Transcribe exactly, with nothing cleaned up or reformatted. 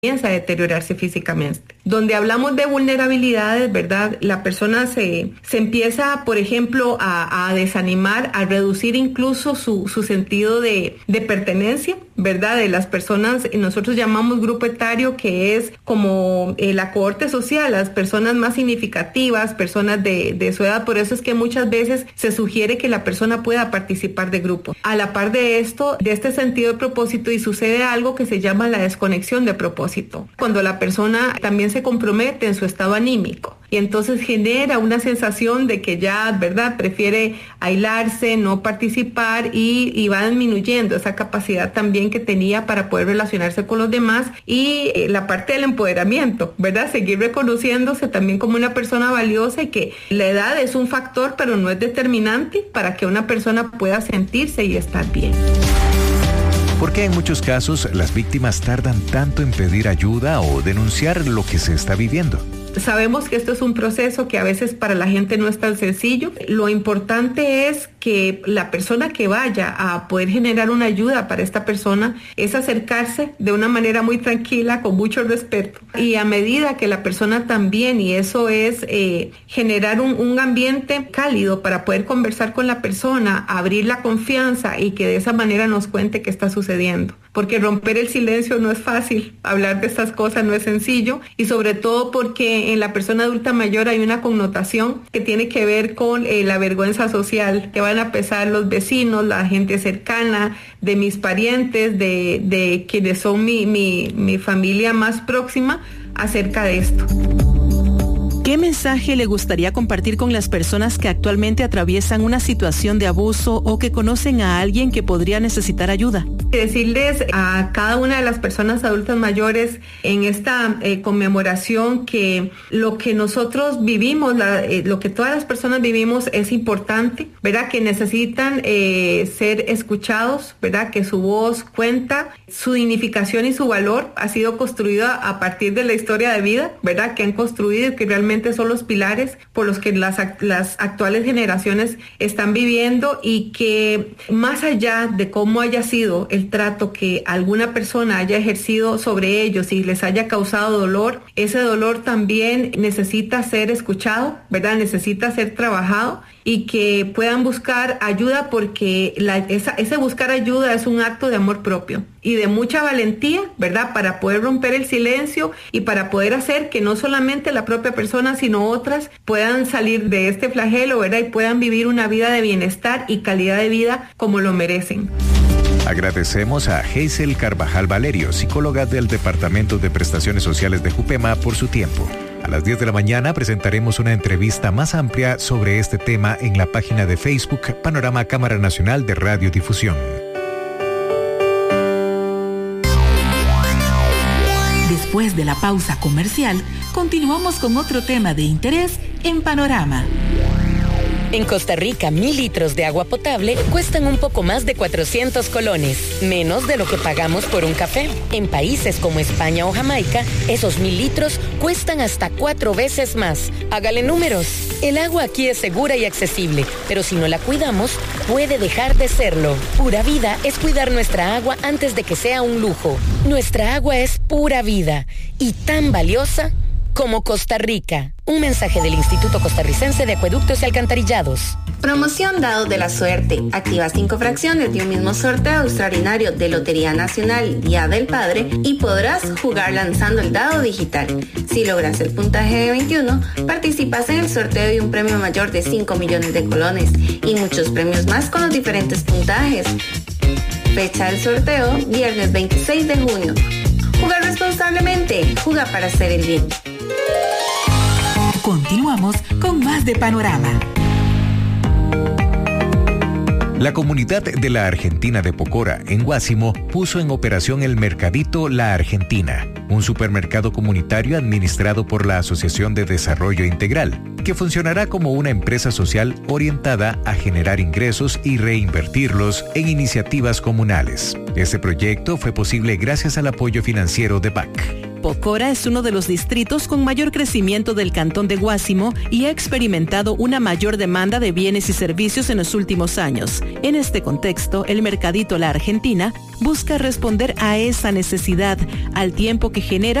comienza a deteriorarse físicamente. Donde hablamos de vulnerabilidades, ¿verdad? La persona se, se empieza, por ejemplo, a, a desanimar, a reducir incluso su, su sentido de, de pertenencia, ¿verdad? De las personas, nosotros llamamos grupo etario, que es como eh, la cohorte social, las personas más significativas, personas de, de su edad. Por eso es que muchas veces se sugiere que la persona pueda participar de grupo. A la par de esto, de este sentido de propósito, y sucede algo que se llama la desconexión de propósito. Cuando la persona también se compromete en su estado anímico y entonces genera una sensación de que ya, ¿verdad?, prefiere aislarse, no participar y, y va disminuyendo esa capacidad también que tenía para poder relacionarse con los demás y eh, la parte del empoderamiento, ¿verdad?, seguir reconociéndose también como una persona valiosa y que la edad es un factor pero no es determinante para que una persona pueda sentirse y estar bien. ¿Por qué en muchos casos las víctimas tardan tanto en pedir ayuda o denunciar lo que se está viviendo? Sabemos que esto es un proceso que a veces para la gente no es tan sencillo. Lo importante es que la persona que vaya a poder generar una ayuda para esta persona es acercarse de una manera muy tranquila, con mucho respeto. Y a medida que la persona también, y eso es eh, generar un, un ambiente cálido para poder conversar con la persona, abrir la confianza y que de esa manera nos cuente qué está sucediendo. Porque romper el silencio no es fácil, hablar de estas cosas no es sencillo y sobre todo porque en la persona adulta mayor hay una connotación que tiene que ver con eh, la vergüenza social, que van a pesar los vecinos, la gente cercana, de mis parientes, de, de quienes son mi, mi, mi familia más próxima acerca de esto. ¿Qué mensaje le gustaría compartir con las personas que actualmente atraviesan una situación de abuso o que conocen a alguien que podría necesitar ayuda? Decirles a cada una de las personas adultas mayores en esta eh, conmemoración que lo que nosotros vivimos, la, eh, lo que todas las personas vivimos es importante, ¿verdad? Que necesitan eh, ser escuchados, ¿verdad? Que su voz cuenta, su dignificación y su valor ha sido construida a partir de la historia de vida, ¿verdad? Que han construido y que realmente son los pilares por los que las, las actuales generaciones están viviendo y que más allá de cómo haya sido el trato que alguna persona haya ejercido sobre ellos y les haya causado dolor, ese dolor también necesita ser escuchado, ¿verdad? Necesita ser trabajado y que puedan buscar ayuda porque la, esa, ese buscar ayuda es un acto de amor propio y de mucha valentía, ¿verdad? Para poder romper el silencio y para poder hacer que no solamente la propia persona, sino otras puedan salir de este flagelo, ¿verdad? Y puedan vivir una vida de bienestar y calidad de vida como lo merecen. Agradecemos a Hazel Carvajal Valerio, psicóloga del Departamento de Prestaciones Sociales de Jupema, por su tiempo. A las diez de la mañana presentaremos una entrevista más amplia sobre este tema en la página de Facebook Panorama Cámara Nacional de Radiodifusión. Después de la pausa comercial, continuamos con otro tema de interés en Panorama. En Costa Rica, mil litros de agua potable cuestan un poco más de cuatrocientos colones, menos de lo que pagamos por un café. En países como España o Jamaica, esos mil litros cuestan hasta cuatro veces más. Hágale números. El agua aquí es segura y accesible, pero si no la cuidamos, puede dejar de serlo. Pura Vida es cuidar nuestra agua antes de que sea un lujo. Nuestra agua es pura vida y tan valiosa como Costa Rica. Un mensaje del Instituto Costarricense de Acueductos y Alcantarillados. Promoción Dados de la Suerte. Activa cinco fracciones de un mismo sorteo extraordinario de Lotería Nacional Día del Padre y podrás jugar lanzando el dado digital. Si logras el puntaje de veintiuno, participas en el sorteo de un premio mayor de cinco millones de colones y muchos premios más con los diferentes puntajes. Fecha del sorteo, viernes veintiséis de junio. Jugar responsablemente. Juega para hacer el bien. Continuamos con más de Panorama. La comunidad de la Argentina de Pocora, en Guásimo, puso en operación el Mercadito La Argentina, un supermercado comunitario administrado por la Asociación de Desarrollo Integral, que funcionará como una empresa social orientada a generar ingresos y reinvertirlos en iniciativas comunales. Este proyecto fue posible gracias al apoyo financiero de B A C. Pocora es uno de los distritos con mayor crecimiento del cantón de Guácimo y ha experimentado una mayor demanda de bienes y servicios en los últimos años. En este contexto, el Mercadito La Argentina busca responder a esa necesidad, al tiempo que genera